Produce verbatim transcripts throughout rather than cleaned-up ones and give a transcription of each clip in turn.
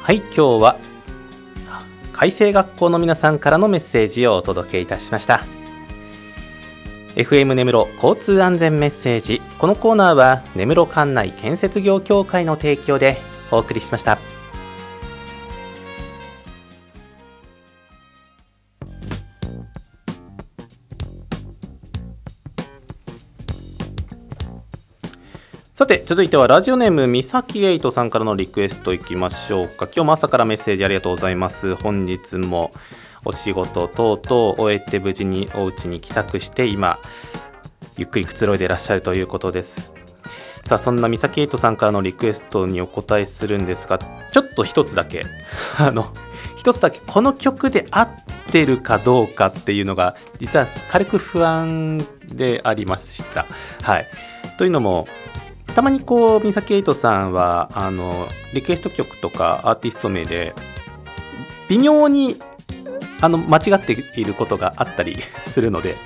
はい、今日は開成学校の皆さんからのメッセージをお届けいたしました。 エフエム 根室交通安全メッセージ。このコーナーは根室管内建設業協会の提供でお送りしました。さて続いてはラジオネームみさきえいとさんからのリクエストいきましょうか。今日も朝からメッセージありがとうございます。本日もお仕事等々終えて無事にお家に帰宅して今ゆっくりくつろいでいらっしゃるということです。さあそんなみさきえいとさんからのリクエストにお答えするんですが、ちょっと一つだけあの一つだけこの曲で合ってるかどうかっていうのが実は軽く不安でありました。はい。というのもたまにこうみさきえいとさんはあのリクエスト曲とかアーティスト名で微妙にあの間違っていることがあったりするので、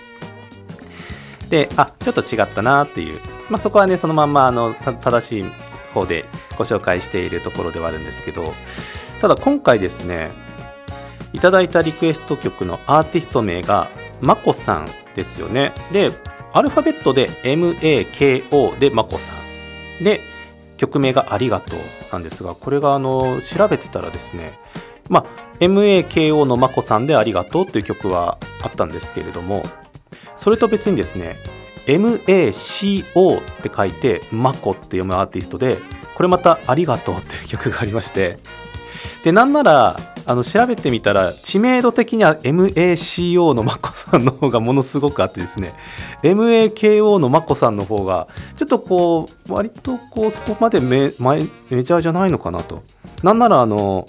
であちょっと違ったなっていう、まあ、そこはねそのまんまあの正しい方でご紹介しているところではあるんですけど、ただ今回ですねいただいたリクエスト曲のアーティスト名がまこさんですよね。でアルファベットで エムエーケーオー でまこさんで曲名がありがとうなんですが、これがあの調べてたらですね、まあ エムエーケーオー のまこさんでありがとうという曲はあったんですけれども、それと別にですね エムエーシーオー って書いてまこって読むアーティストで、これまたありがとうっていう曲がありまして、でなんならあの調べてみたら知名度的には エムエーシーオー のまこさんの方がものすごくあってですね、 エムエーケーオー のまこさんの方がちょっとこう割とこうそこまで メ, メジャーじゃないのかなと。なんならあの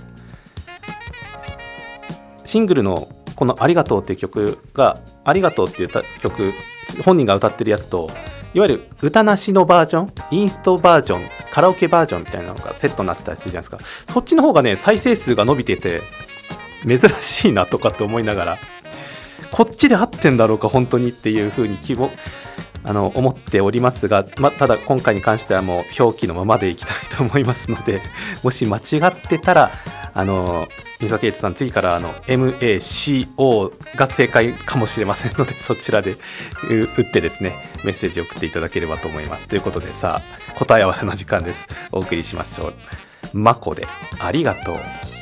シングルのこのありがとうっていう曲がありがとうっていう曲本人が歌ってるやつといわゆる歌なしのバージョン、インストバージョン、カラオケバージョンみたいなのがセットになってたりするじゃないですか。そっちの方がね再生数が伸びてて珍しいなとかって思いながら、こっちで合ってんだろうか本当にっていう風に希望あの思っておりますが、ま、ただ今回に関してはもう表記のままでいきたいと思いますので、もし間違ってたらあのみさきえいとさん次からあの エムエーシーオー が正解かもしれませんので、そちらで打ってですねメッセージを送っていただければと思います。ということでさあ答え合わせの時間です。お送りしましょう。まこでありがとう。